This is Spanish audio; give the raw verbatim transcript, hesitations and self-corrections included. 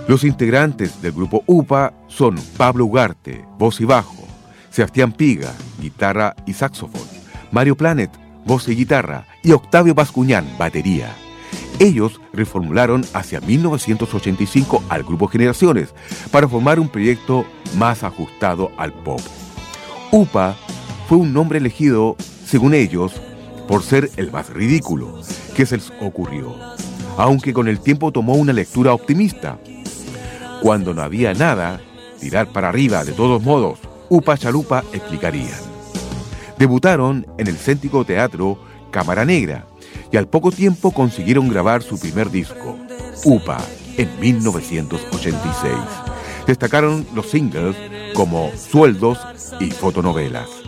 Los integrantes del grupo UPA son Pablo Ugarte, voz y bajo, Sebastián Piga, guitarra y saxofón, Mario Planet, voz y guitarra, y Octavio Bascuñán, batería. Ellos reformularon hacia mil novecientos ochenta y cinco al grupo Generaciones para formar un proyecto más ajustado al pop. UPA fue un nombre elegido, según ellos, por ser el más ridículo que se les ocurrió, aunque con el tiempo tomó una lectura optimista. Cuando no había nada, tirar para arriba de todos modos, Upa Chalupa explicarían. Debutaron en el céntrico teatro Cámara Negra y al poco tiempo consiguieron grabar su primer disco, UPA, en mil novecientos ochenta y seis. Destacaron los singles como Sueldos y Fotonovelas.